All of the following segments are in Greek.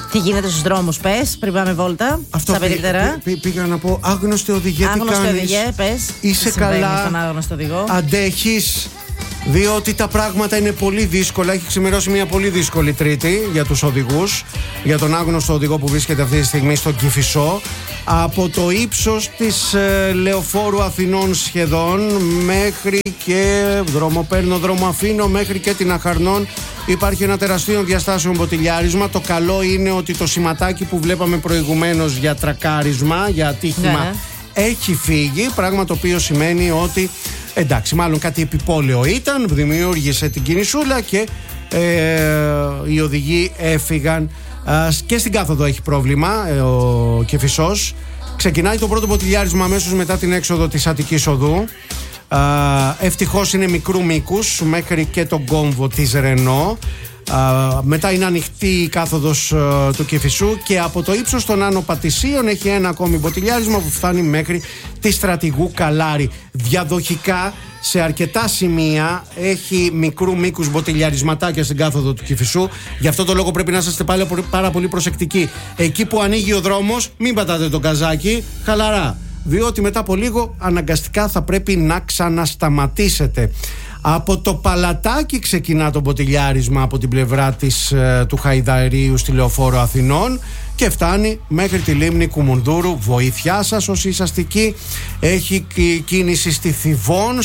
Τι γίνεται στους δρόμους, πες, πριν πάμε βόλτα. Αυτό στα περίπτερα. Πήγα να πω, άγνωστοι οδηγέ, τι κάνεις? Άγνωστοι οδηγέ, πες. Είσαι καλά? Στον άγνωστο οδηγό. Αντέχεις? Διότι τα πράγματα είναι πολύ δύσκολα. Έχει ξημερώσει μια πολύ δύσκολη Τρίτη για τους οδηγούς. Για τον άγνωστο οδηγό που βρίσκεται αυτή τη στιγμή στον Κηφισό. Από το ύψος της Λεωφόρου Αθηνών σχεδόν μέχρι και δρόμο αφήνω μέχρι και την Αχαρνών υπάρχει ένα τεραστίο διαστάσεων μποτιλιάρισμα. Το καλό είναι ότι το σηματάκι που βλέπαμε προηγουμένως για τρακάρισμα, για ατύχημα, έχει φύγει, πράγμα το οποίο σημαίνει ότι εντάξει, μάλλον κάτι επιπόλαιο ήταν, δημιούργησε την κινησούλα και οι οδηγοί έφυγαν. Και στην κάθοδο έχει πρόβλημα ο Κηφισός. Ξεκινάει το πρώτο μποτιλιάρισμα αμέσως μετά την έξοδο της Αττικής Οδού. Ευτυχώς είναι μικρού μήκους μέχρι και τον κόμβο της Ρενό. Μετά είναι ανοιχτή η κάθοδος του Κηφισού και από το ύψος των Άνω Πατησίων έχει ένα ακόμη μποτιλιάρισμα που φτάνει μέχρι τη Στρατηγού Καλάρη. Διαδοχικά σε αρκετά σημεία έχει μικρού μήκους μποτιλιαρισματάκια στην κάθοδο του Κηφισού. Γι' αυτό το λόγο πρέπει να είστε πάλι πάρα πολύ προσεκτικοί. Εκεί που ανοίγει ο δρόμος, μην πατάτε το καζάκι, χαλαρά. Διότι μετά από λίγο αναγκαστικά θα πρέπει να ξανασταματήσετε. Από το Παλατάκι ξεκινά το μποτιλιάρισμα από την πλευρά του Χαϊδαρίου στη Λεωφόρο Αθηνών και φτάνει μέχρι τη λίμνη Κουμουνδούρου. Βοήθειά σας όσοι είσαστε εκεί. Έχει κίνηση στη Θηβών,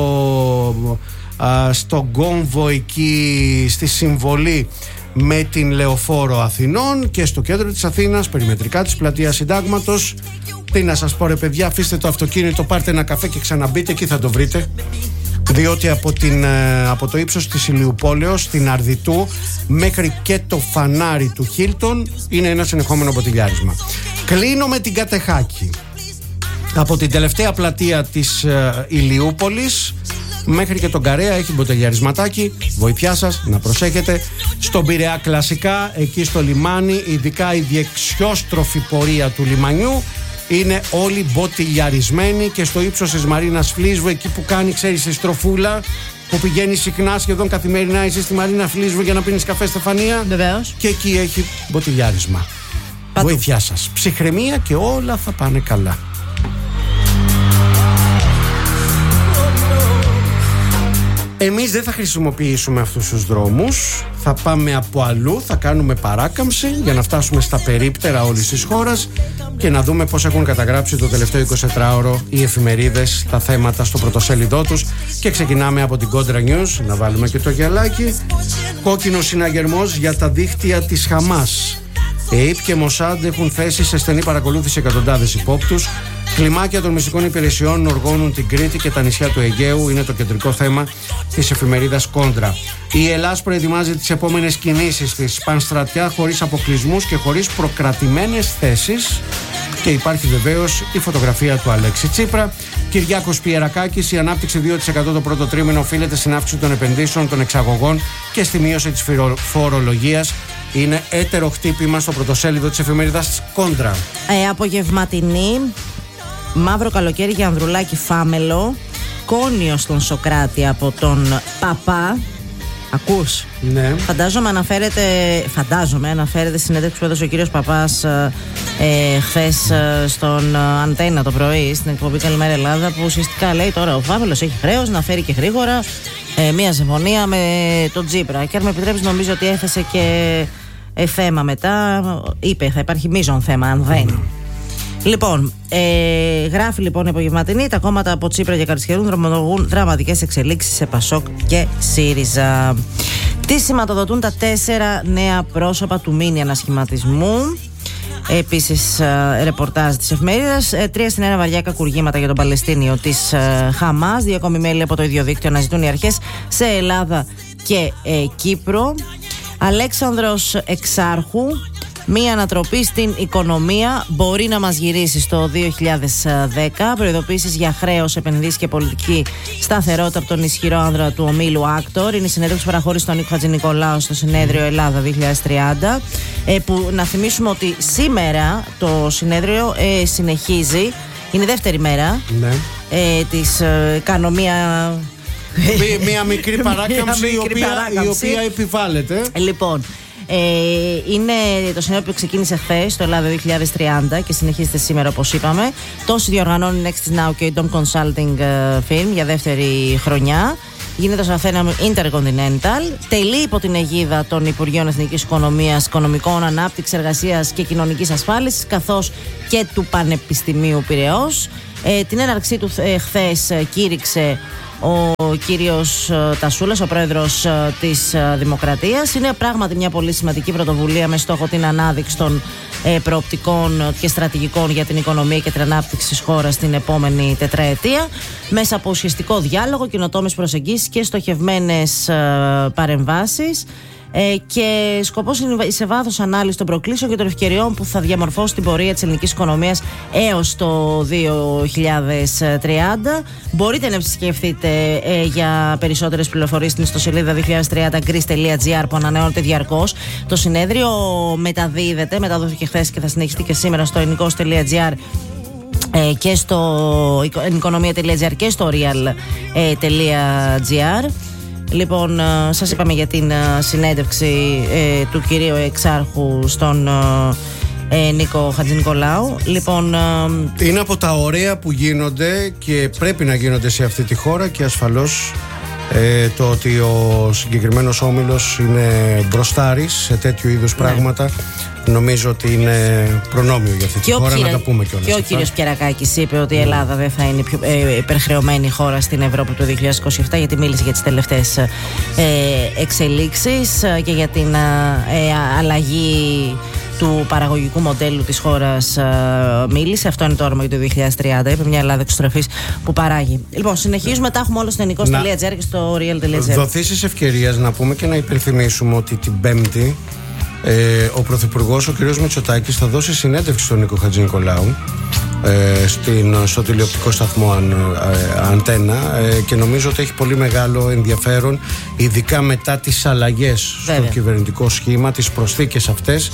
στον κόμβο εκεί στη συμβολή με την Λεωφόρο Αθηνών και στο κέντρο της Αθήνας, περιμετρικά της πλατείας Συντάγματος. Τι να σας πω ρε παιδιά, αφήστε το αυτοκίνητο, πάρτε ένα καφέ και ξαναμπείτε, εκεί θα το βρείτε. Διότι από το ύψος της Ηλιουπόλεως, την Αρδιτού μέχρι και το φανάρι του Χίλτον είναι ένα συνεχόμενο μποτιλιάρισμα. Κλείνω με την Κατεχάκη. Από την τελευταία πλατεία της Ηλιούπολης μέχρι και τον Καρέα έχει μποτιλιαρισματάκι. Βοήθειά σας να προσέχετε. Στον Πειραιά κλασικά, εκεί στο λιμάνι, ειδικά η διεξιόστροφη πορεία του λιμανιού είναι όλοι μποτιλιαρισμένοι και στο ύψος της Μαρίνας Φλίσβου, εκεί που κάνει, ξέρεις, η στροφούλα που πηγαίνει συχνά, σχεδόν καθημερινά, εσύ στη Μαρίνα Φλίσβου για να πίνεις καφέ, Στεφανία. Βεβαίως. Και εκεί έχει μποτιλιάρισμα. Βοήθειά σας. Ψυχραιμία και όλα θα πάνε καλά. Εμείς δεν θα χρησιμοποιήσουμε αυτούς τους δρόμους. Θα πάμε από αλλού, θα κάνουμε παράκαμψη για να φτάσουμε στα περίπτερα όλης της χώρας και να δούμε πώς έχουν καταγράψει το τελευταίο 24ωρο οι εφημερίδες τα θέματα στο πρωτοσέλιδό τους. Και ξεκινάμε από την Κόντρα News, να βάλουμε και το γυαλάκι. Κόκκινος συναγερμός για τα δίκτυα της Χαμάς. ΕΙΠ και Μοσάντ έχουν θέσει σε στενή παρακολούθηση εκατοντάδες υπόπτους. Κλιμάκια των μυστικών υπηρεσιών οργώνουν την Κρήτη και τα νησιά του Αιγαίου, είναι το κεντρικό θέμα της εφημερίδας Κόντρα. Η Ελλάς προετοιμάζει τις επόμενες κινήσεις της πανστρατιά χωρίς αποκλεισμούς και χωρίς προκρατημένες θέσεις. Και υπάρχει βεβαίως η φωτογραφία του Αλέξη Τσίπρα. Κυριάκος Πιερακάκης, η ανάπτυξη 2% το πρώτο τρίμηνο οφείλεται στην αύξηση των επενδύσεων, των εξαγωγών και στη μείωση της φορολογίας. Είναι έτερο χτύπημα στο πρωτοσέλιδο της εφημερίδας Κόντρα. Απογευματινή, μαύρο καλοκαίρι για Ανδρουλάκη Φάμελο, κόνιο στον Σοκράτη από τον Παπά. Ακούς? Ναι. Φαντάζομαι αναφέρεται συνέντευξη που έδωσε ο κύριος Παπάς χθες στον Αντένα το πρωί στην εκπομπή Καλημέρα Ελλάδα, που ουσιαστικά λέει τώρα ο Φάμελος έχει χρέος να φέρει και γρήγορα μια συμφωνία με τον Τσίπρα. Και αν με επιτρέπεις, νομίζω ότι έθεσε και θέμα μετά. Είπε θα υπάρχει μείζον θέμα αν δεν. Λοιπόν, γράφει λοιπόν η Απογευματινή, τα κόμματα από Τσίπρα και Καρισκερούν δρομολογούν δραματικές εξελίξεις σε Πασόκ και ΣΥΡΙΖΑ. Τι σηματοδοτούν τα 4 νέα πρόσωπα του μίνι ανασχηματισμού. Επίσης, ρεπορτάζ της εφημερίδας. 3 στην ένα βαριά κακουργήματα για τον Παλαιστίνιο της Χαμάς. 2 ακόμη μέλη από το ίδιο δίκτυο αναζητούν οι αρχές σε Ελλάδα και Κύπρο. Αλέξανδρος Εξάρχου. Μία ανατροπή στην οικονομία μπορεί να μας γυρίσει στο 2010. Προειδοποίησεις για χρέος, επενδύσεις και πολιτική σταθερότητα από τον ισχυρό άνδρα του ομίλου Άκτορ. Είναι η συνέντευξη που παραχώρησε τον Νίκο Χατζηνικολάου στο συνέδριο Ελλάδα 2030. Που να θυμίσουμε ότι σήμερα το συνέδριο συνεχίζει. Είναι η δεύτερη μέρα της κάνω μία μικρή παράκαμψη η οποία επιβάλλεται. Λοιπόν, Είναι το συνέδριο που ξεκίνησε χθες, το Ελλάδα 2030, και συνεχίζεται σήμερα, όπως είπαμε. Το διοργανώνει Next Now και η Dom Consulting Firm για δεύτερη χρονιά. Γίνεται στο Αθήνα Intercontinental. Τελεί υπό την αιγίδα των Υπουργείων Εθνικής Οικονομίας, Οικονομικών, Ανάπτυξης, Εργασίας και Κοινωνικής Ασφάλισης, καθώς και του Πανεπιστημίου Πειραιώς. Την έναρξή του χθες κήρυξε ο κύριος Τασούλας, ο πρόεδρος της Δημοκρατίας. Είναι πράγματι μια πολύ σημαντική πρωτοβουλία με στόχο την ανάδειξη των προοπτικών και στρατηγικών για την οικονομία και την ανάπτυξη της χώρας την επόμενη τετραετία, μέσα από ουσιαστικό διάλογο, καινοτόμες προσεγγίσεις και στοχευμένες παρεμβάσεις. Και σκοπός είναι η σε βάθος ανάλυση των προκλήσεων και των ευκαιριών που θα διαμορφώσει την πορεία της ελληνικής οικονομίας έως το 2030. Μπορείτε να επισκεφτείτε για περισσότερες πληροφορίες στην ιστοσελίδα 2030greece.gr που ανανεώνεται διαρκώς. Το συνέδριο μεταδόθηκε χθες και θα συνεχιστεί και σήμερα στο ελληνικός.gr και στο οικονομία.gr και στο real.gr. Λοιπόν, σας είπαμε για την συνέντευξη του κυρίου Εξάρχου στον Νίκο Χατζηνικολάου. Λοιπόν, είναι από τα ωραία που γίνονται και πρέπει να γίνονται σε αυτή τη χώρα, και ασφαλώς το ότι ο συγκεκριμένος όμιλος είναι μπροστάρης σε τέτοιου είδους πράγματα, νομίζω ότι είναι προνόμιο για αυτή τη χώρα, να τα πούμε κιόλας. Και ο κύριος Κερακάκης είπε ότι η Ελλάδα δεν θα είναι η πιο υπερχρεωμένη χώρα στην Ευρώπη το 2027, γιατί μίλησε για τις τελευταίες εξελίξεις και για την αλλαγή του παραγωγικού μοντέλου της χώρας μίλησε. Αυτό είναι το όρομα για το 2030. Είπε μια Ελλάδα εξωστροφής που παράγει. Λοιπόν, συνεχίζουμε. Τα έχουμε όλα στο ελληνικός.gr και στο real.gr. Δοθήσεις ευκαιρίας να πούμε και να υπενθυμίσουμε ότι την Πέμπτη ο Πρωθυπουργός, ο κ. Μητσοτάκης, θα δώσει συνέντευξη στον Νίκο Χατζηνικολάου στο τηλεοπτικό σταθμό Αντένα, και νομίζω ότι έχει πολύ μεγάλο ενδιαφέρον, ειδικά μετά τις αλλαγές στο κυβερνητικό σχήμα, τις προσθήκες αυτές,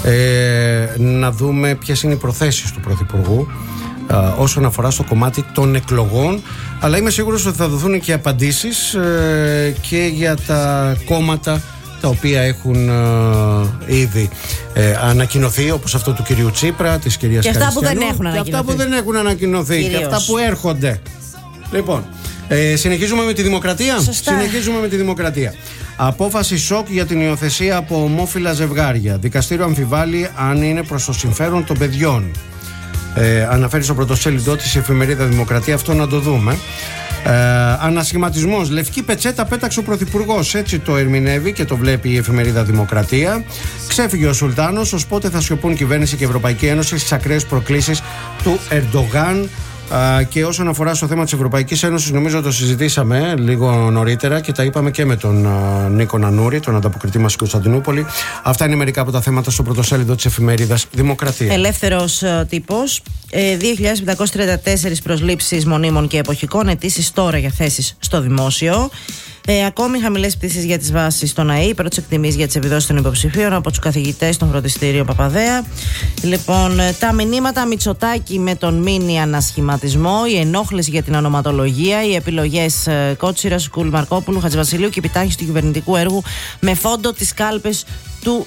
να δούμε ποιες είναι οι προθέσεις του Πρωθυπουργού όσον αφορά στο κομμάτι των εκλογών, αλλά είμαι σίγουρος ότι θα δοθούν και απαντήσεις και για τα κόμματα τα οποία έχουν ήδη ανακοινωθεί, όπως αυτό του κυρίου Τσίπρα, της κυρίας Καριστιανού, και αυτά που δεν έχουν ανακοινωθεί, και αυτά που έρχονται. Λοιπόν, συνεχίζουμε με τη Δημοκρατία. Συνεχίζουμε με τη Δημοκρατία. Απόφαση σοκ για την υιοθεσία από ομόφυλα ζευγάρια. Δικαστήριο αμφιβάλλει αν είναι προς το συμφέρον των παιδιών. Αναφέρει στο πρωτοσέλιδό της η εφημερίδα Δημοκρατία. Αυτό να το δούμε. Ανασχηματισμός. Λευκή πετσέτα πέταξε ο Πρωθυπουργός. Έτσι το ερμηνεύει και το βλέπει η εφημερίδα Δημοκρατία. Ξέφυγε ο Σουλτάνος. Ως πότε θα σιωπούν κυβέρνηση και Ευρωπαϊκή Ένωση στις ακραίες προκλήσεις του Ερντογάν. Και όσον αφορά στο θέμα της Ευρωπαϊκής Ένωσης, νομίζω το συζητήσαμε λίγο νωρίτερα και τα είπαμε και με τον Νίκο Νανούρη, τον ανταποκριτή μας στην Κωνσταντινούπολη. Αυτά είναι μερικά από τα θέματα στο πρωτοσέλιδο της εφημερίδας Δημοκρατία. Ελεύθερος τύπος. 2.534 προσλήψεις μονίμων και εποχικών, αιτήσεις τώρα για θέσεις στο δημόσιο. Ακόμη χαμηλές πτήσεις για τις βάσεις στον ΑΕΗ, οι πρώτες εκτιμήσεις για τις επιδόσεις των υποψηφίων από τους καθηγητές των φροντιστήριων Παπαδέα. Λοιπόν, τα μηνύματα Μητσοτάκη με τον μίνι ανασχηματισμό, η ενόχληση για την ονοματολογία, οι επιλογές Κότσιρα, Σκούλ, Μαρκόπουλου, Χατζηβασιλείου και η επιτάχυνση του κυβερνητικού έργου με φόντο τις κάλπες του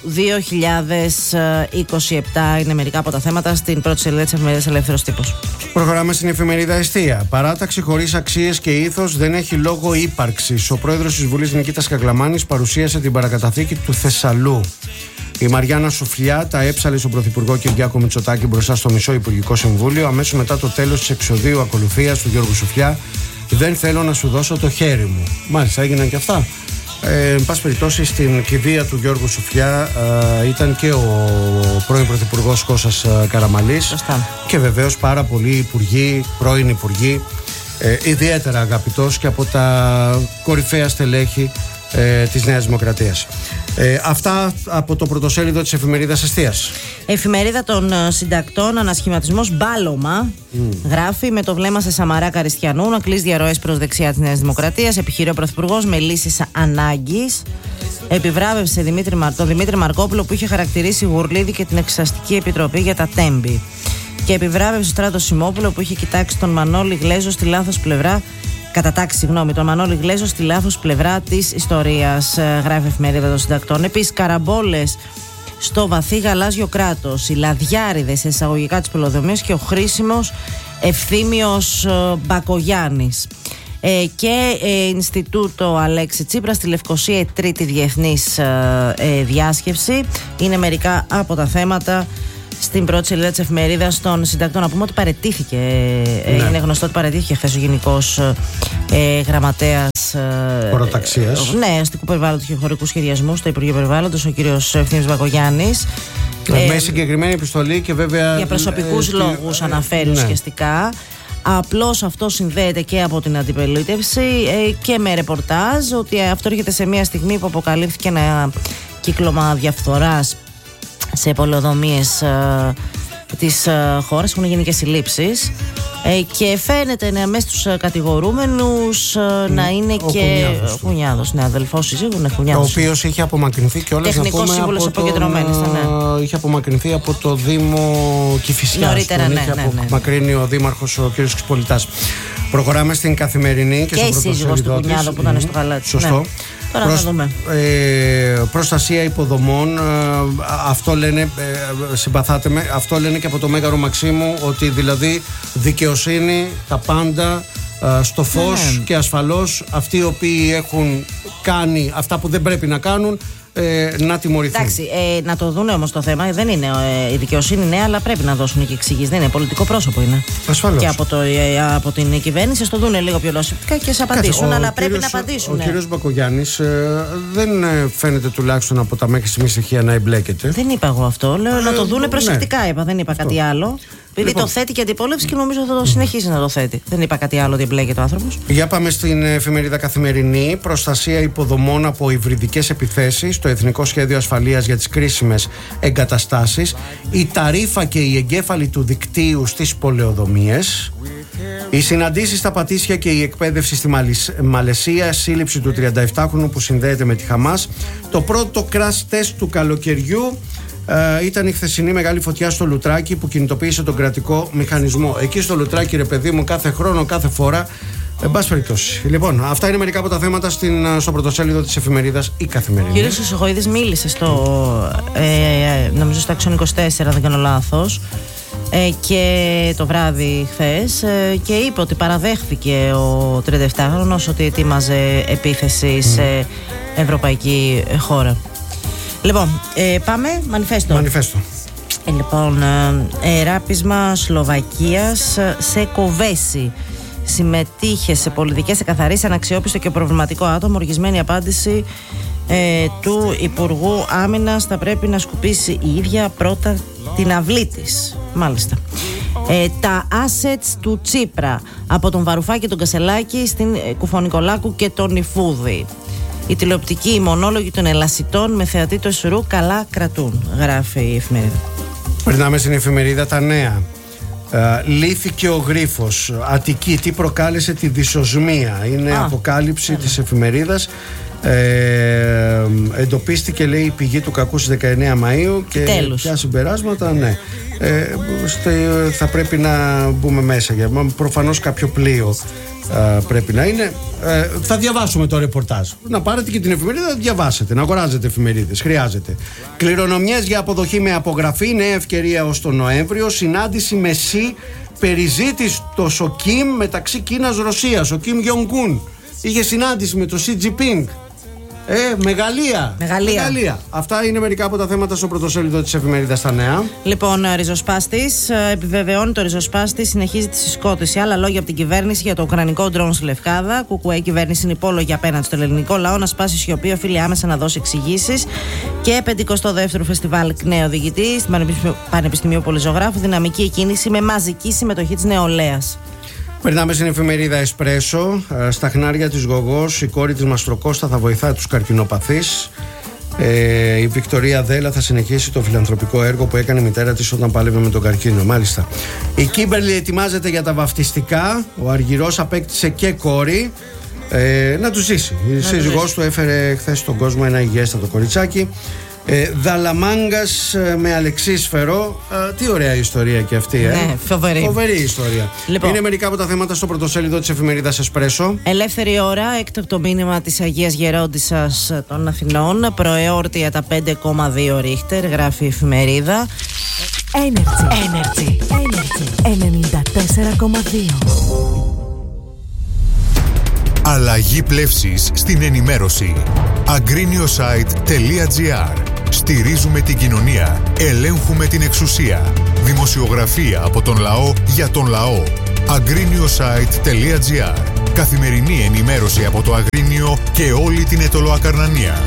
2027. Είναι μερικά από τα θέματα στην πρώτη σελίδα της εφημερίδας Ελεύθερος Τύπος. Προχωράμε στην εφημερίδα Εστία. Παράταξη χωρίς αξίες και ήθος δεν έχει λόγο ύπαρξης. Ο πρόεδρος της Βουλής Νικήτας Κακλαμάνης παρουσίασε την παρακαταθήκη του Θεσσαλού. Η Μαριάννα Σουφλιά τα έψαλε στον Πρωθυπουργό Κυριάκο Μητσοτάκη μπροστά στο μισό Υπουργικό Συμβούλιο. Αμέσως μετά το τέλος της εξοδίου ακολουθίας του Γιώργου Σουφλιά, δεν θέλω να σου δώσω το χέρι μου. Μάλιστα, έγιναν και αυτά. Εν πάση περιπτώσει, στην κηδεία του Γιώργου Σουφλιά ήταν και ο πρώην Πρωθυπουργός Κώστας Καραμανλής και βεβαίως πάρα πολλοί υπουργοί, πρώην υπουργοί, ιδιαίτερα αγαπητός και από τα κορυφαία στελέχη της Νέας Δημοκρατίας. Αυτά από το πρωτοσέλιδο της εφημερίδας Εστίας. Εφημερίδα των συντακτών, ανασχηματισμός μπάλωμα. Γράφει με το βλέμμα σε Σαμαρά Καριστιανού να κλείσει διαρροές προς δεξιά της Νέας Δημοκρατίας. Επιχειρεί ο Πρωθυπουργός με λύσεις ανάγκης. Επιβράβευσε τον Δημήτρη Μαρκόπουλο που είχε χαρακτηρίσει Γουρλίδη και την Εξεταστική Επιτροπή για τα Τέμπη. Και επιβράβευσε τον Στράτο Σιμόπουλο που είχε κοιτάξει τον Μανώλη Γλέζο στη λάθος πλευρά κατατάξει τον Μανώλη Γλέζο στη λάθος πλευρά της ιστορίας, γράφει η Εφημερίδα των Συντακτών. Επίσης, καραμπόλες στο βαθύ γαλάζιο κράτος, οι λαδιάριδες εισαγωγικά της πολεοδομίας και ο χρήσιμος Ευθύμιος Μπακογιάννης. Και Ινστιτούτο Αλέξη Τσίπρα στη Λευκοσία, η τρίτη διεθνής διάσκεψη. Είναι μερικά από τα θέματα στην πρώτη σελίδα της Εφημερίδας των Συντακτών. Να πούμε ότι παραιτήθηκε, είναι γνωστό ότι παραιτήθηκε χθες ο Γενικός Γραμματέας Χωροταξίας, αστικού περιβάλλοντος και χωρικού σχεδιασμού στο Υπουργείο Περιβάλλοντος, ο κύριος Ευθύμιος Μπακογιάννης. Με συγκεκριμένη επιστολή και βέβαια για προσωπικούς λόγους αναφέρει ουσιαστικά. Απλώς αυτό συνδέεται και από την αντιπολίτευση και με ρεπορτάζ ότι αυτό έρχεται σε μια στιγμή που αποκαλύφθηκε ένα κύκλωμα διαφθοράς σε πολεοδομίες της χώρας. Έχουν γίνει και συλλήψεις και φαίνεται μέσα στους κατηγορούμενους να είναι και ο Κουνιάδος, αδελφός σύζυγου, ο οποίος είχε απομακρυνθεί και όλες, τεχνικός σύμβουλος αποκεντρωμένης. Είχε απομακρυνθεί από το Δήμο Κηφισιάς. Νωρίτερα, είχε απομακρύνει ο Δήμαρχος ο κ. Ξυπολιτάς. Προχωράμε στην Καθημερινή και η σύζυγος του Κουνιάδου που ήταν στο γαλάτι. Σωστό. Τώρα θα δούμε. Προστασία υποδομών, αυτό λένε, συμπαθάτε με, αυτό λένε και από το Μέγαρο Μαξίμου, ότι δηλαδή δικαιοσύνη, τα πάντα στο φως και ασφαλώς αυτοί οι οποίοι έχουν κάνει αυτά που δεν πρέπει να κάνουν να τιμωρηθούν. Εντάξει, να το δουν όμως το θέμα. Δεν είναι η δικαιοσύνη, ναι, αλλά πρέπει να δώσουν και εξηγήσεις. Δεν είναι πολιτικό πρόσωπο, είναι. Ασφαλώς. Και από την κυβέρνηση στο δουν λίγο πιο λογικά και σε απαντήσουν. Αλλά πρέπει να απαντήσουν. Ο κύριος Μπακογιάννης δεν φαίνεται τουλάχιστον από τα μέχρι στιγμής στοιχεία να εμπλέκεται. Δεν είπα εγώ αυτό. Λέω να το δουν προσεκτικά, είπα. Δεν είπα κάτι άλλο. Επειδή το θέτει και αντιπόλευση και νομίζω θα το συνεχίσει να το θέτει. Δεν είπα κάτι άλλο ότι εμπλέκεται ο άνθρωπος. Για πάμε στην Εφημερίδα Καθημερινή. Προστασία υποδομών από υβριδικές επιθέσεις. Το Εθνικό Σχέδιο Ασφαλείας για τις κρίσιμες εγκαταστάσεις. Η ταρίφα και οι εγκέφαλοι του δικτύου στις πολεοδομίες. Οι συναντήσεις στα Πατήσια και η εκπαίδευση στη Μαλαισία. Σύλληψη του 37χρονου που συνδέεται με τη Χαμάς. Το πρώτο crash test του καλοκαιριού ήταν η χθεσινή μεγάλη φωτιά στο Λουτράκι που κινητοποίησε τον κρατικό μηχανισμό. Εκεί στο Λουτράκι, ρε παιδί μου, κάθε χρόνο, κάθε φορά. Εν πάση περιπτώσει. Λοιπόν, αυτά είναι μερικά από τα θέματα στο πρωτοσέλιδο της εφημερίδας Η Καθημερινή. Ο κύριος Χρυσοχοΐδης μίλησε νομίζω στο Action 24, δεν κάνω λάθος, και το βράδυ χθες, και είπε ότι παραδέχθηκε ο 37χρονος ότι ετοίμαζε επίθεση σε ευρωπαϊκή χώρα. Λοιπόν, πάμε Μανιφέστο. Λοιπόν, ράπισμα Σλοβακίας σε Κοβέση. Συμμετείχε σε πολιτικές εκαθαρίσεις, αναξιόπιστο και προβληματικό άτομο. Οργισμένη απάντηση του Υπουργού Άμυνας: θα πρέπει να σκουπίσει η ίδια πρώτα την αυλή της. Μάλιστα. Τα assets του Τσίπρα, από τον Βαρουφάκη, τον Κασελάκη, στην Κουφονικολάκου και τον Ιφούδη. Η τηλεοπτική, οι μονόλογοι των Ελασιτών με θεατή του Εσουρού καλά κρατούν, γράφει η εφημερίδα. Περνάμε στην εφημερίδα Τα Νέα. Λύθηκε ο γρίφος. Αττική, τι προκάλεσε τη δυσοσμία. Είναι αποκάλυψη της εφημερίδας. Εντοπίστηκε, λέει, η πηγή του κακού στις 19 Μαΐου και ποια συμπεράσματα, ναι. Θα πρέπει να μπούμε μέσα. Προφανώς κάποιο πλοίο πρέπει να είναι. Θα διαβάσουμε το ρεπορτάζ. Να πάρετε και την εφημερίδα, να διαβάσετε, να αγοράζετε εφημερίδες. Χρειάζεται. Κληρονομιές για αποδοχή με απογραφή. Νέα ευκαιρία ως τον Νοέμβριο. Συνάντηση με ΣΥ. Περιζήτητος ο Κιμ μεταξύ Κίνας-Ρωσίας. Ο Κιμ Γιονγκούν είχε συνάντηση με το Σι Τζιπίνγκ. Μεγαλεία. Αυτά είναι μερικά από τα θέματα στο πρωτοσέλιδο της εφημερίδας Τα Νέα. Λοιπόν, ριζοσπάστης επιβεβαιώνει, το ριζοσπάστη συνεχίζει τη συσκότηση. Άλλα λόγια από την κυβέρνηση για το ουκρανικό ντρόν στη Λευκάδα. Κουκουέ, κυβέρνηση είναι υπόλογη απέναντι στο ελληνικό λαό να σπάσει σιωπή, οφείλει άμεσα να δώσει εξηγήσεις. Και 52ο Φεστιβάλ ΚΝΕ οδηγητή στην Πανεπιστημίου Πολυζωγράφου. Δυναμική κίνηση με μαζική συμμετοχή της νεολαίας. Περνάμε στην εφημερίδα Εσπρέσο. Στα χνάρια της Γογός, η κόρη της Μαστροκώστα θα βοηθάει τους καρκινοπαθείς. Η Βικτωρία Δέλα θα συνεχίσει το φιλανθρωπικό έργο που έκανε η μητέρα της όταν πάλευε με τον καρκίνο. Μάλιστα. Η Κίμπερλι ετοιμάζεται για τα βαφτιστικά. Ο Αργυρός απέκτησε και κόρη. Να του ζήσει. Η σύζυγός του έφερε χθες στον κόσμο ένα υγιέστατο κοριτσάκι. Δαλαμάγκας με αλεξίσφαιρο. Τι ωραία ιστορία και αυτή, Ναι, φοβερή ιστορία. Λοιπόν, είναι μερικά από τα θέματα στο πρωτοσέλιδο της εφημερίδας Εσπρέσο. Ελεύθερη ώρα, έκτακτο μήνυμα της Αγίας Γερόντισσας των Αθηνών. Προεόρτια τα 5,2 ρίχτερ, γράφει η εφημερίδα. Energy 94,2. Αλλαγή πλεύσης στην ενημέρωση. Agrinio-site.gr. Στηρίζουμε την κοινωνία. Ελέγχουμε την εξουσία. Δημοσιογραφία από τον λαό για τον λαό. Agrinio-site.gr. Καθημερινή ενημέρωση από το Αγρίνιο και όλη την Αιτωλοακαρνανία.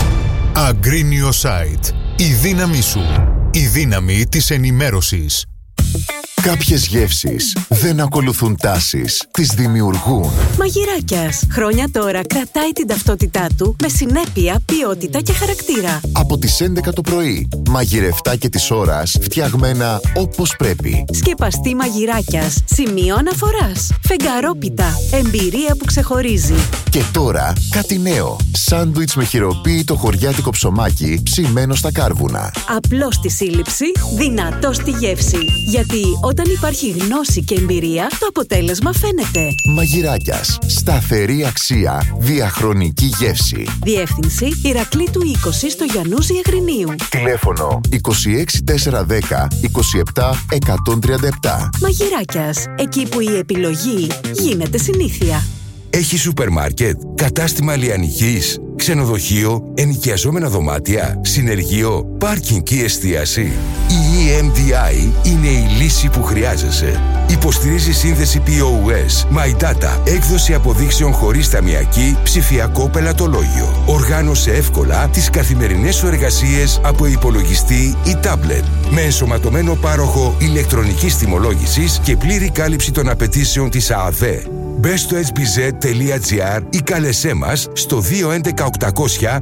Agrinio-site. Η δύναμή σου. Η δύναμη της ενημέρωσης. Κάποιες γεύσεις δεν ακολουθούν τάσεις, τις δημιουργούν. Μαγειράκιας. Χρόνια τώρα κρατάει την ταυτότητά του με συνέπεια, ποιότητα και χαρακτήρα. Από τις 11 το πρωί, μαγειρευτά και της ώρας, φτιαγμένα όπως πρέπει. Σκεπαστή Μαγειράκιας. Σημείο αναφοράς. Φεγγαρόπιτα. Εμπειρία που ξεχωρίζει. Και τώρα κάτι νέο. Σάντουιτς με χειροποίητο χωριάτικο ψωμάκι ψημένο στα κάρβουνα. Απλό στη σύλληψη, δυνατό στη γεύση. Γιατί όταν υπάρχει γνώση και εμπειρία, το αποτέλεσμα φαίνεται. Μαγειράκιας. Σταθερή αξία. Διαχρονική γεύση. Διεύθυνση Ηρακλήτου 20 στο Γιαννούζι Αγρινίου. Τηλέφωνο 26410 27 137. Μαγειράκιας. Εκεί που η επιλογή γίνεται συνήθεια. Έχει σούπερ μάρκετ, κατάστημα λιανικής, ξενοδοχείο, ενοικιαζόμενα δωμάτια, συνεργείο, πάρκινγκ και εστίαση. Η EMDI είναι η λύση που χρειάζεσαι. Υποστηρίζει σύνδεση POS, My Data, έκδοση αποδείξεων χωρίς ταμιακή, ψηφιακό πελατολόγιο. Οργάνωσε εύκολα τις καθημερινές σου εργασίες από υπολογιστή ή τάμπλετ. Με ενσωματωμένο πάροχο ηλεκτρονικής τιμολόγησης και πλήρη κάλυψη των απαιτήσεων της ΑΑΔΕ. Μπες στο sbz.gr ή κάλεσέ μας στο 211 800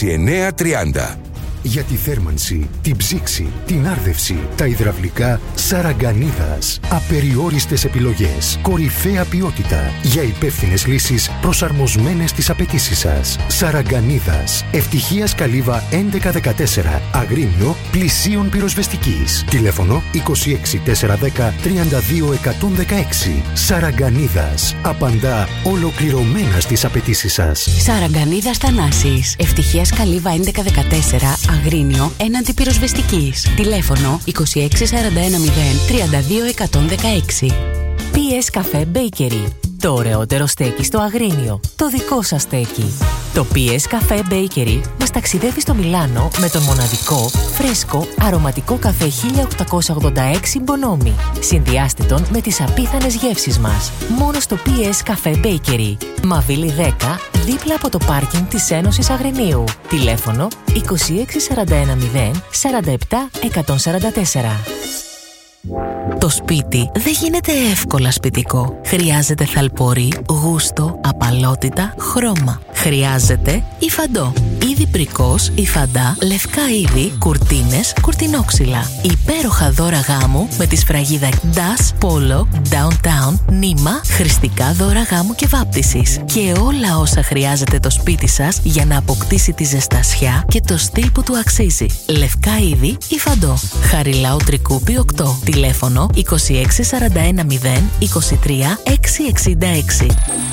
2930. Για τη θέρμανση, την ψήξη, την άρδευση, τα υδραυλικά, Σαραγκανίδας. Απεριόριστες επιλογές, κορυφαία ποιότητα για υπεύθυνες λύσεις προσαρμοσμένες στις απαιτήσεις σας. Σαραγκανίδας. Ευτυχίας Καλύβα 1114. Αγρίνιο, πλησίων πυροσβεστικής. Τηλέφωνο 26 410 32 116. Σαραγκανίδας. Απαντά ολοκληρωμένα στις απαιτήσεις σας. Σαραγκανίδας Θανάσης. Ευτυχίας Καλύβα 1114. Αγρίνιο έναντι πυροσβεστικής. Τηλέφωνο 26410 32 116. PS Cafe Bakery. Το ωραιότερο στέκι στο Αγρίνιο. Το δικό σας στέκι. Το PS Cafe Bakery μας ταξιδεύει στο Μιλάνο με τον μοναδικό, φρέσκο, αρωματικό καφέ 1886 Bonomi. Συνδυάστε τον με τις απίθανες γεύσεις μας. Μόνο στο PS Cafe Bakery. Μαβίλη 10, δίπλα από το πάρκινγκ της Ένωσης Αγρινίου. Τηλέφωνο 26410 47 144. Το σπίτι δεν γίνεται εύκολα σπιτικό. Χρειάζεται θαλπορή, γούστο, απαλότητα, χρώμα. Χρειάζεται υφαντό. Είδη πρικός, υφαντά, λευκά είδη, κουρτίνες, κουρτινόξυλα. Υπέροχα δώρα γάμου με τη σφραγίδα DAS, Polo, Downtown, νήμα, χρηστικά δώρα γάμου και βάπτισης. Και όλα όσα χρειάζεται το σπίτι σας για να αποκτήσει τη ζεστασιά και το στυλ που του αξίζει. Λευκά είδη, υφαντό. Χαριλάου Τρικούπι 8. Τηλέφωνο 26410 23 666.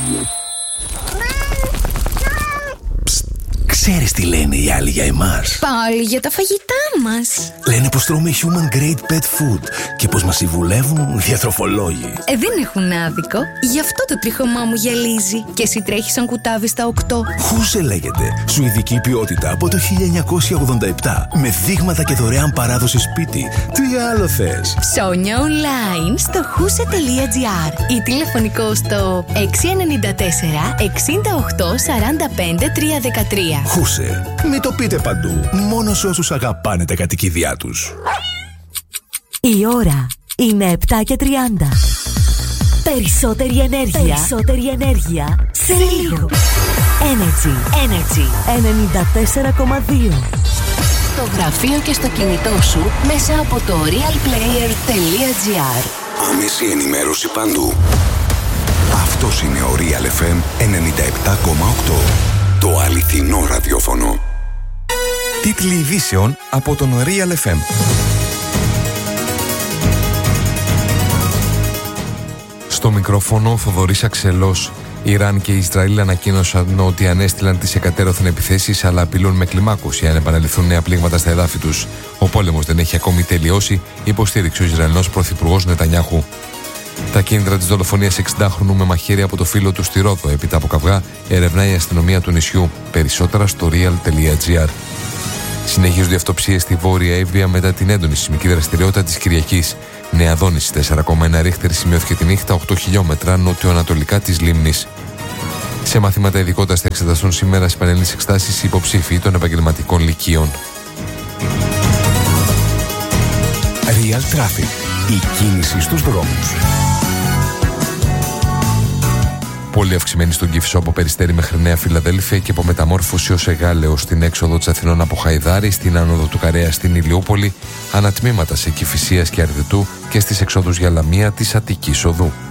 Ξέρεις τι λένε οι άλλοι για εμάς? Πάλι για τα φαγητά μας. Λένε πως τρώμε human grade pet food και πως μας συμβουλεύουν διατροφολόγοι. Δεν έχουν άδικο. Γι' αυτό το τρίχωμά μου γυαλίζει. Και εσύ τρέχεις σαν κουτάβι στα 8. Χούσε λέγεται. Σουηδική ποιότητα από το 1987. Με δείγματα και δωρεάν παράδοση σπίτι. Τι άλλο θες? Ψώνια online στο huse.gr ή τηλεφωνικό στο 694 68 45 313. Χούσε. Μην το πείτε παντού. Μόνο σε όσους αγαπάνε τα κατοικίδια τους. Η ώρα είναι 7:30. Περισσότερη ενέργεια σε λίγο. Energy 94,2. Στο γραφείο και στο κινητό σου μέσα από το realplayer.gr. Άμεση ενημέρωση παντού. Αυτός είναι ο Real FM 97,8. Το αληθινό ραδιόφωνο. Τίτλοι ειδήσεων από τον Real FM. Στο μικρόφωνο ο Θοδωρής Αξελός. Ιράν και Ισραήλ ανακοίνωσαν ότι ανέστηλαν τις εκατέρωθεν επιθέσεις, αλλά απειλούν με κλιμάκωση αν επαναληφθούν νέα πλήγματα στα εδάφη τους. Ο πόλεμος δεν έχει ακόμη τελειώσει, υποστήριξε ο Ισραηλινός πρωθυπουργός Νετανιάχου. Τα κίνητρα της δολοφονίας 60χρονου με μαχαίρι από το φίλο του στη Ρόδο έπειτα από καυγά ερευνάει η αστυνομία του νησιού. Περισσότερα στο real.gr. Συνεχίζονται οι αυτοψίες στη Βόρεια Εύβοια μετά την έντονη σεισμική δραστηριότητα της Κυριακής. Νέα δόνηση 4,1 ρίχτερ σημειώθηκε τη νύχτα 8 χιλιόμετρα νοτιοανατολικά της λίμνης. Σε μαθήματα ειδικότητας θα εξεταστούν σήμερα στις πανελλήνιες εξετάσεις υποψήφοι των επαγγελματικών λυκείων. Real Traffic. Η κίνηση στους δρόμους. Πολύ αυξημένη στον Κηφισό από Περιστέρι μέχρι Νέα Φιλαδέλφια και από Μεταμόρφωση ως Εγάλεο στην έξοδο της Αθηνών από Χαϊδάρη, στην άνοδο του Καρέα στην Ηλιούπολη, ανατμήματα σε Κηφισίας και Αρδετού και στις εξόδους για Λαμία της Αττικής Οδού.